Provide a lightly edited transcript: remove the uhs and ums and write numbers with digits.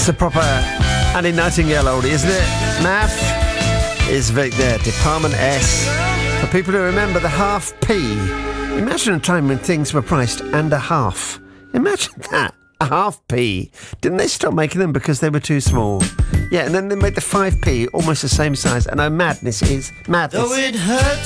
That's a proper Annie Nightingale oldie, isn't it? Math is Vic there. Department S. For people who remember the half P. Imagine a time when things were priced and a half. Imagine that. A half P. Didn't they stop making them because they were too small? Yeah, and then they made the 5p almost the same size. And madness is madness. Though it hurts